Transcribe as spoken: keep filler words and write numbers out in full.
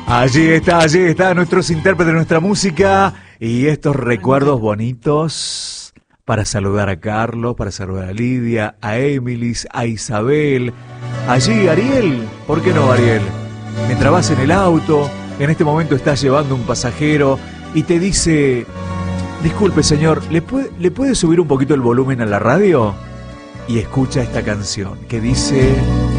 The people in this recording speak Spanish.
Allí está, allí está, nuestros intérpretes de nuestra música y estos recuerdos bonitos para saludar a Carlos, para saludar a Lidia, a Emilis, a Isabel. Allí, Ariel, ¿por qué no, Ariel? Mientras vas en el auto, en este momento estás llevando un pasajero y te dice: disculpe, señor, ¿le puede, ¿le puede subir un poquito el volumen a la radio? Y escucha esta canción que dice...